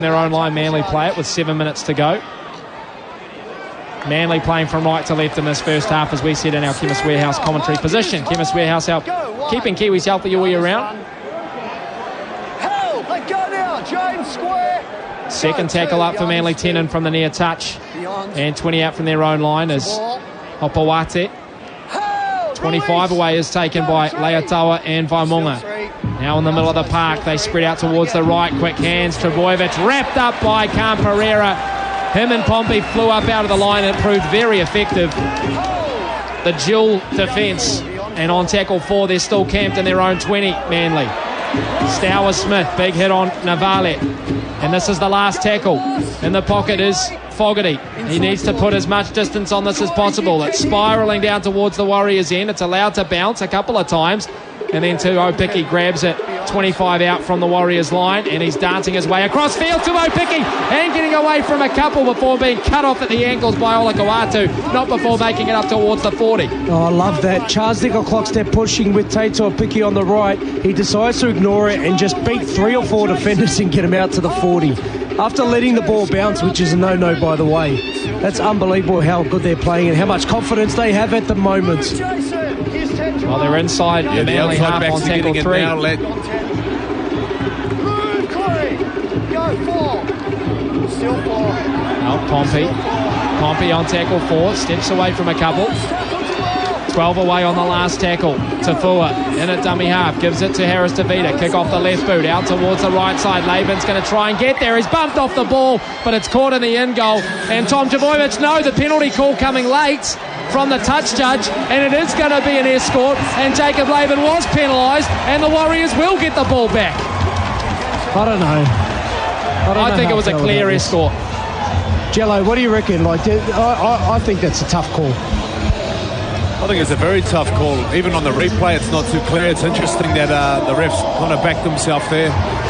Their own line, Manly play it with 7 minutes to go. Manly playing from right to left in this first half, as we said in our Chemist Warehouse commentary position. Chemist Warehouse keeping Kiwis healthy all year round. Second tackle up for Manly, 10 in from the near touch. And 20 out from their own line is Hopawate. 25 away is taken by Leatawa and Vaimunga. Now in the middle of the park, they spread out towards the right. Quick hands, Trbojevic wrapped up by Cam Pereira. Him and Pompey flew up out of the line and it proved very effective. The dual defence. And on tackle 4, they're still camped in their own 20, Manly. Stour Smith, big hit on Navale. And this is the last tackle. In the pocket is Fogarty. He needs to put as much distance on this as possible. It's spiralling down towards the Warriors' end. It's allowed to bounce a couple of times. And then Tuopiki grabs it 25 out from the Warriors' line, and he's dancing his way across field. Tuopiki and getting away from a couple before being cut off at the ankles by Olakau'atu, not before making it up towards the 40. Oh, I love that. Charles Nickel Clockstep pushing with Tate Tuopiki on the right. He decides to ignore it and just beat 3 or 4 defenders and get him out to the 40. After letting the ball bounce, which is a no-no, by the way. That's unbelievable how good they're playing and how much confidence they have at the moment. Well, they're inside the Manly half on tackle 3. Now Pompey on tackle 4, steps away from a couple. 12 away on the last tackle. Tafua in at dummy half, gives it to Harris Tavita. Kick off the left boot, out towards the right side. Laban's going to try and get there. He's bumped off the ball, but it's caught in the in goal. And Tom Trbojevic, no, the penalty call coming late from the touch judge, and it is going to be an escort, and Jacob Laban was penalised, and the Warriors will get the ball back. I don't know. I think it was a clear escort. Jello, what do you reckon? I think that's a tough call. I think it's a very tough call. Even on the replay, it's not too clear. It's interesting that the refs kind of backed themselves there.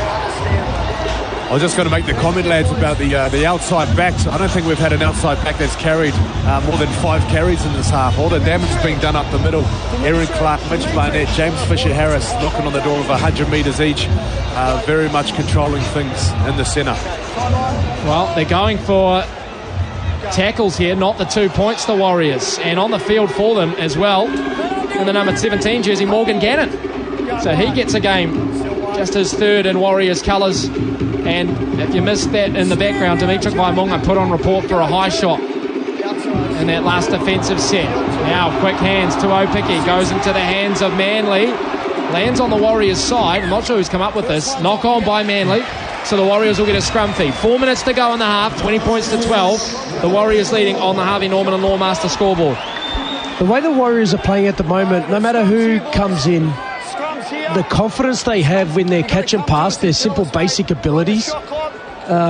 I was just going to make the comment, lads, about the outside backs. I don't think we've had an outside back that's carried more than 5 carries in this half. All the damage being done up the middle. Aaron Clark, Mitch Barnett, James Fisher-Harris knocking on the door of 100 metres each. Very much controlling things in the centre. Well, they're going for tackles here, not the 2 points, the Warriors. And on the field for them as well, in the number 17 jersey, Morgan Gannon. So he gets a game, just his 3rd in Warriors colours. And if you missed that in the background, Dimitri Vaimunga put on report for a high shot in that last defensive set. Now quick hands to Tuopiki, goes into the hands of Manly, lands on the Warriors side. I'm not sure who's come up with this. Knock on by Manly. So the Warriors will get a scrum feed. 4 minutes to go in the half, 20 points to 12. The Warriors leading on the Harvey Norman and Lawmaster scoreboard. The way the Warriors are playing at the moment, no matter who comes in, the confidence they have when they catch and pass, their simple basic abilities,